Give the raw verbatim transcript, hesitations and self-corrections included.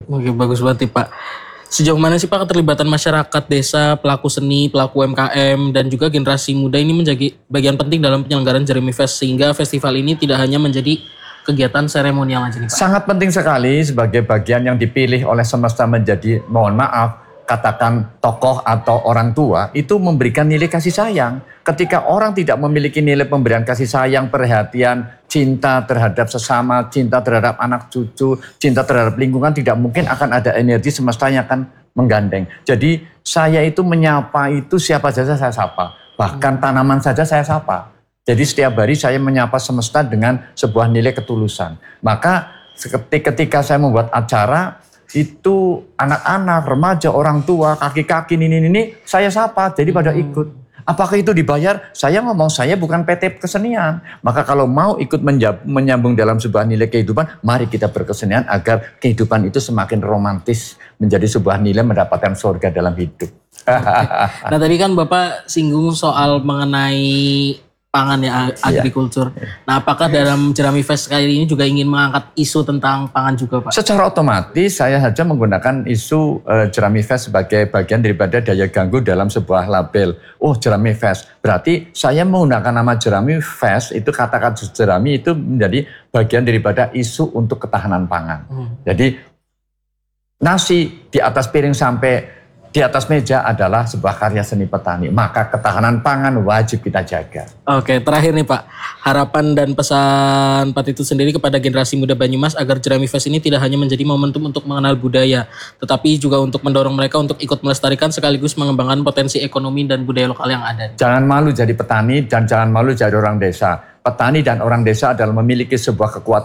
Oke, bagus banget nih Pak. Sejauh mana sih Pak keterlibatan masyarakat desa, pelaku seni, pelaku U M K M, dan juga generasi muda ini menjadi bagian penting dalam penyelenggaraan Jeremy Fest sehingga festival ini tidak hanya menjadi kegiatan seremonial aja nih Pak? Sangat penting sekali sebagai bagian yang dipilih oleh semesta menjadi, mohon maaf, katakan tokoh atau orang tua, itu memberikan nilai kasih sayang. Ketika orang tidak memiliki nilai pemberian kasih sayang, perhatian, cinta terhadap sesama, cinta terhadap anak cucu, cinta terhadap lingkungan, tidak mungkin akan ada energi semesta yang akan menggandeng. Jadi saya itu menyapa itu siapa saja saya sapa. Bahkan tanaman saja saya sapa. Jadi setiap hari saya menyapa semesta dengan sebuah nilai ketulusan. Maka ketika saya membuat acara, itu anak-anak, remaja, orang tua, kaki-kaki, ini-ini, saya sapa, jadi pada ikut. Apakah itu dibayar? Saya ngomong, saya bukan P T kesenian. Maka kalau mau ikut menyambung dalam sebuah nilai kehidupan, mari kita berkesenian agar kehidupan itu semakin romantis, menjadi sebuah nilai mendapatkan surga dalam hidup. Nah tadi kan Bapak singgung soal mengenai pangan ya, agrikultur. Yeah. Nah apakah dalam Jeremy Fest kali ini juga ingin mengangkat isu tentang pangan juga Pak? Secara otomatis saya saja menggunakan isu uh, Jeremy Fest sebagai bagian daripada daya ganggu dalam sebuah label. Oh Jeremy Fest, berarti saya menggunakan nama Jeremy Fest, itu kata-kata Jeremy itu menjadi bagian daripada isu untuk ketahanan pangan. Hmm. Jadi nasi di atas piring sampai di atas meja adalah sebuah karya seni petani, maka ketahanan pangan wajib kita jaga. Oke, terakhir nih Pak, harapan dan pesan Pak Titus sendiri kepada generasi muda Banyumas agar Jeremy Fest ini tidak hanya menjadi momentum untuk mengenal budaya, tetapi juga untuk mendorong mereka untuk ikut melestarikan sekaligus mengembangkan potensi ekonomi dan budaya lokal yang ada. Jangan malu jadi petani dan jangan malu jadi orang desa. Petani dan orang desa adalah memiliki sebuah kekuatan